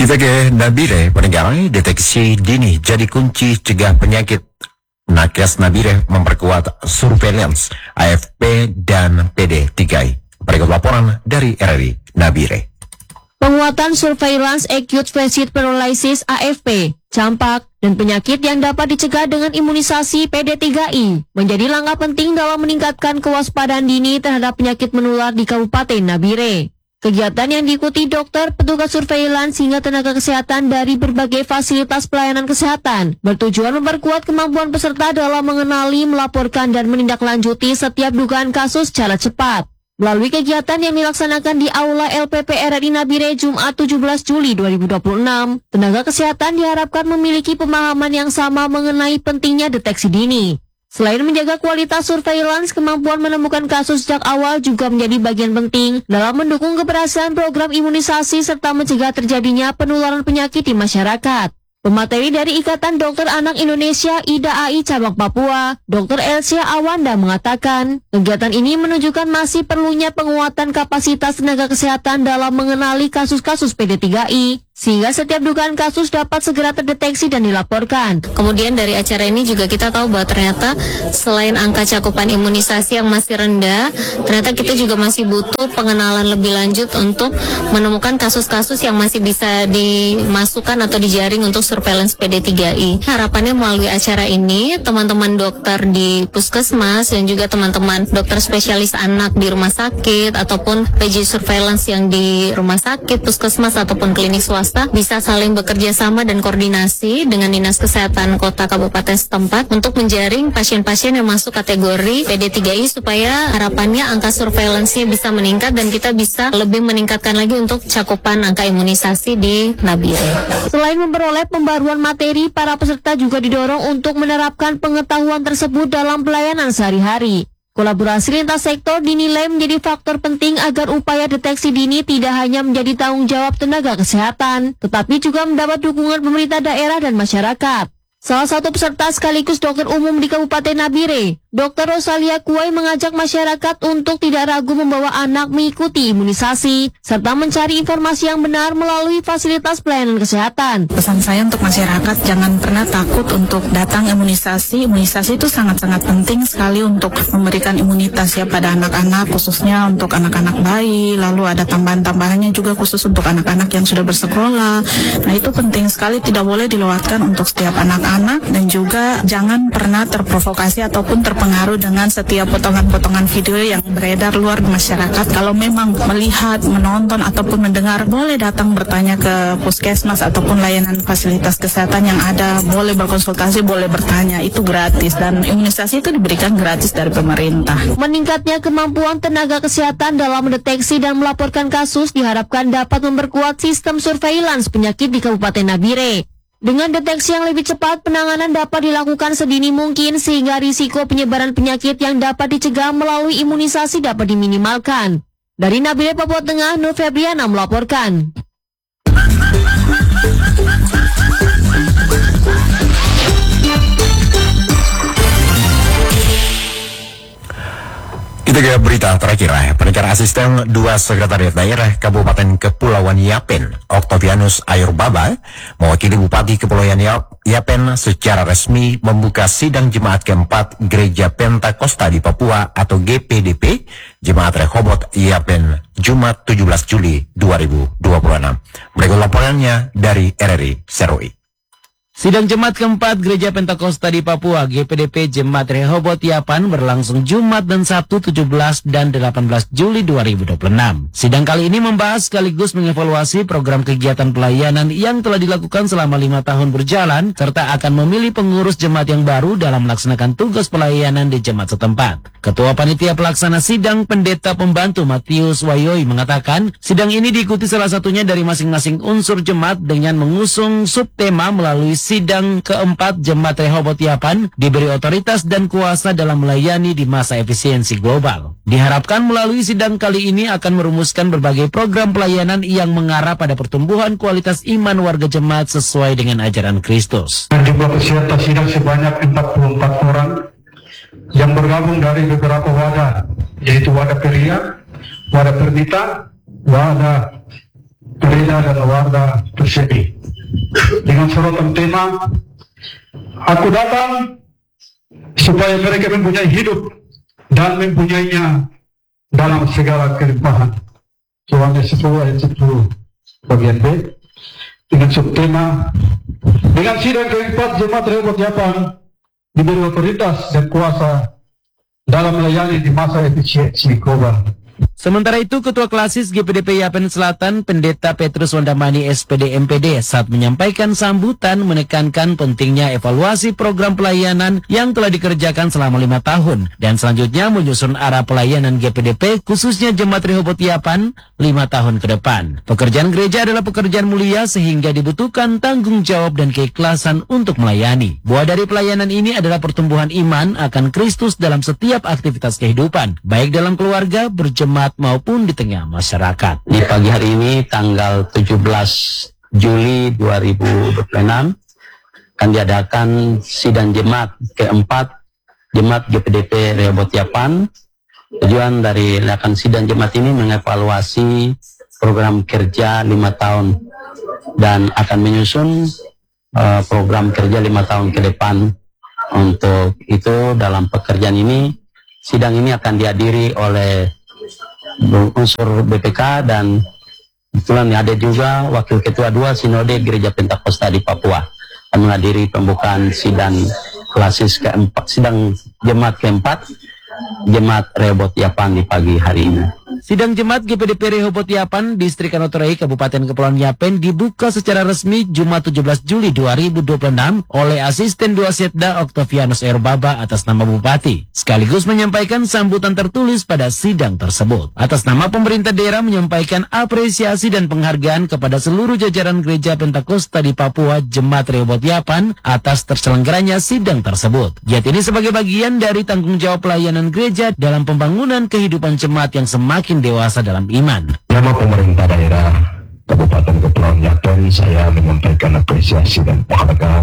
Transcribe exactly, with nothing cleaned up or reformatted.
Kita ke Nabire, pendengar. Deteksi dini jadi kunci cegah penyakit. Nakes Nabire memperkuat surveillance A F P dan P D tiga I. Berikut laporan dari R R I Nabire. Penguatan surveillance acute flaccid paralysis A F P, campak, dan penyakit yang dapat dicegah dengan imunisasi P D tiga I menjadi langkah penting dalam meningkatkan kewaspadaan dini terhadap penyakit menular di Kabupaten Nabire. Kegiatan yang diikuti dokter, petugas surveillance hingga tenaga kesehatan dari berbagai fasilitas pelayanan kesehatan bertujuan memperkuat kemampuan peserta dalam mengenali, melaporkan, dan menindaklanjuti setiap dugaan kasus secara cepat. Melalui kegiatan yang dilaksanakan di Aula L P P R R I Nabire Jumat tujuh belas Juli dua ribu dua puluh enam, tenaga kesehatan diharapkan memiliki pemahaman yang sama mengenai pentingnya deteksi dini. Selain menjaga kualitas surveillance, kemampuan menemukan kasus sejak awal juga menjadi bagian penting dalam mendukung keberhasilan program imunisasi serta mencegah terjadinya penularan penyakit di masyarakat. Pemateri dari Ikatan Dokter Anak Indonesia I D A I Cabang Papua, Dokter Elsia Awanda mengatakan, kegiatan ini menunjukkan masih perlunya penguatan kapasitas tenaga kesehatan dalam mengenali kasus-kasus P D tiga I, sehingga setiap dugaan kasus dapat segera terdeteksi dan dilaporkan. Kemudian dari acara ini juga kita tahu bahwa ternyata selain angka cakupan imunisasi yang masih rendah, ternyata kita juga masih butuh pengenalan lebih lanjut untuk menemukan kasus-kasus yang masih bisa dimasukkan atau dijaring untuk surveillance P D tiga I. Harapannya melalui acara ini, teman-teman dokter di puskesmas dan juga teman-teman dokter spesialis anak di rumah sakit ataupun P J surveillance yang di rumah sakit, puskesmas ataupun klinik swasta bisa saling bekerja sama dan koordinasi dengan Dinas Kesehatan Kota Kabupaten setempat untuk menjaring pasien-pasien yang masuk kategori P D tiga I supaya harapannya angka surveillance-nya bisa meningkat dan kita bisa lebih meningkatkan lagi untuk cakupan angka imunisasi di Nabire. Selain memperoleh pembaruan materi, para peserta juga didorong untuk menerapkan pengetahuan tersebut dalam pelayanan sehari-hari. Kolaborasi lintas sektor dinilai menjadi faktor penting agar upaya deteksi dini tidak hanya menjadi tanggung jawab tenaga kesehatan, tetapi juga mendapat dukungan pemerintah daerah dan masyarakat. Salah satu peserta sekaligus dokter umum di Kabupaten Nabire, Dokter Rosalia Kuai mengajak masyarakat untuk tidak ragu membawa anak mengikuti imunisasi, serta mencari informasi yang benar melalui fasilitas pelayanan kesehatan. Pesan saya untuk masyarakat, jangan pernah takut untuk datang imunisasi. Imunisasi itu sangat-sangat penting sekali untuk memberikan imunitas ya pada anak-anak, khususnya untuk anak-anak bayi, lalu ada tambahan-tambahannya juga khusus untuk anak-anak yang sudah bersekolah. Nah itu penting sekali, tidak boleh dilewatkan untuk setiap anak-anak. Anak dan juga jangan pernah terprovokasi ataupun terpengaruh dengan setiap potongan-potongan video yang beredar luar di masyarakat. Kalau memang melihat, menonton ataupun mendengar, boleh datang bertanya ke puskesmas ataupun layanan fasilitas kesehatan yang ada, boleh berkonsultasi, boleh bertanya, itu gratis dan imunisasi itu diberikan gratis dari pemerintah. Meningkatnya kemampuan tenaga kesehatan dalam mendeteksi dan melaporkan kasus diharapkan dapat memperkuat sistem surveillance penyakit di Kabupaten Nabire. Dengan deteksi yang lebih cepat, penanganan dapat dilakukan sedini mungkin sehingga risiko penyebaran penyakit yang dapat dicegah melalui imunisasi dapat diminimalkan. Dari Nabire, Papua Tengah, Nur Febriana melaporkan. Kita ke berita terakhir. Pendengar, asisten dua sekretariat daerah Kabupaten Kepulauan Yapen, Octavianus Ayurbaba, mewakili Bupati Kepulauan Yapen secara resmi membuka sidang jemaat keempat Gereja Pentakosta di Papua atau G P D P, Jemaat Rehoboth Yapen, Jumat tujuh belas Juli dua ribu dua puluh enam. Berikut laporannya dari R R I Seroi. Sidang Jemaat keempat Gereja Pentakosta di Papua G P D P Jemaat Rehoboth Yapen berlangsung Jumat dan Sabtu tujuh belas dan delapan belas Juli dua ribu dua puluh enam. Sidang kali ini membahas sekaligus mengevaluasi program kegiatan pelayanan yang telah dilakukan selama lima tahun berjalan serta akan memilih pengurus jemaat yang baru dalam melaksanakan tugas pelayanan di jemaat setempat. Ketua Panitia Pelaksana Sidang Pendeta Pembantu Matius Wayoi mengatakan sidang ini diikuti salah satunya dari masing-masing unsur jemaat dengan mengusung subtema melalui sidang keempat Jemaat Rehoboth Yapen diberi otoritas dan kuasa dalam melayani di masa efisiensi global. Diharapkan melalui sidang kali ini akan merumuskan berbagai program pelayanan yang mengarah pada pertumbuhan kualitas iman warga jemaat sesuai dengan ajaran Kristus. Jumlah peserta sidang sebanyak empat puluh empat orang yang bergabung dari beberapa wadah, yaitu wadah Peria, wadah Perdita, wadah Gereja Saida dan Warda Persepi. Dengan sorotan tema, aku datang supaya mereka mempunyai hidup dan mempunyainya dalam segala kelimpahan. Yohanes sepuluh ayat sepuluh bagian B. Dengan subtema, dengan sidang keempat Jemaat Rehoboth Yapan diberi otoritas dan kuasa dalam melayani di masa efisiensi global. Sementara itu, Ketua Klasis G P D P Yapen Selatan, Pendeta Petrus Wandamani S P D M P D, saat menyampaikan sambutan menekankan pentingnya evaluasi program pelayanan yang telah dikerjakan selama lima tahun dan selanjutnya menyusun arah pelayanan G P D P khususnya Jemaat Rehoboth Yapan lima tahun ke depan. Pekerjaan gereja adalah pekerjaan mulia sehingga dibutuhkan tanggung jawab dan keikhlasan untuk melayani. Buah dari pelayanan ini adalah pertumbuhan iman akan Kristus dalam setiap aktivitas kehidupan, baik dalam keluarga, berjemaat maupun di tengah masyarakat. Di pagi hari ini tanggal tujuh belas Juli dua ribu dua puluh enam akan diadakan sidang jemaat keempat Jemaat G P D P Rehoboth Yapan. Tujuan dari akan sidang jemaat ini mengevaluasi program kerja lima tahun dan akan menyusun uh, program kerja lima tahun ke depan. Untuk itu dalam pekerjaan ini sidang ini akan dihadiri oleh unsur B P K dan kebetulan ada juga Wakil Ketua dua Sinode Gereja Pentakosta di Papua akan menghadiri pembukaan sidang klasis keempat, sidang jemaat keempat Jemaat Rehoboth Yapan di pagi hari ini. Sidang Jemaat G P D P Rehoboth Yapan Distrik Anotorai Kabupaten Kepulauan Yapen dibuka secara resmi Jumat tujuh belas Juli dua ribu dua puluh enam oleh Asisten Dua Setda Octavianus Ayurbaba atas nama Bupati, sekaligus menyampaikan sambutan tertulis pada sidang tersebut. Atas nama pemerintah daerah menyampaikan apresiasi dan penghargaan kepada seluruh jajaran Gereja Pentakosta di Papua Jemaat Rehoboth Yapan atas terselenggaranya sidang tersebut. Giat ini sebagai bagian dari tanggung jawab pelayanan gereja dalam pembangunan kehidupan jemaat yang semakin dewasa dalam iman. Nama pemerintah daerah Kabupaten Kepulauan Yapen, saya menyampaikan apresiasi dan penghargaan